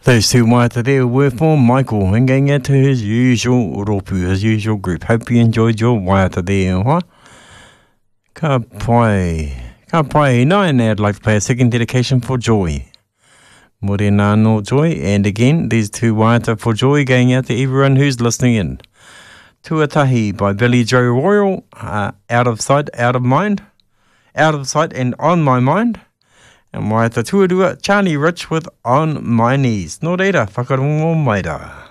Those two waiata there were for Michael, and going out to his usual ropu, his usual group. Hope you enjoyed your waiata there, huh? Ka pai, no, and I'd like to play a second dedication for Joy. Morena no Joy, and again, these two waiata for Joy going out to everyone who's listening in. Tuatahi by Billy Joe Royal, Out of Sight, Out of Mind, Out of Sight and On My Mind. And waiata tuarua, Charlie Rich with On My Knees. Nō reira, whakarongo mai rā.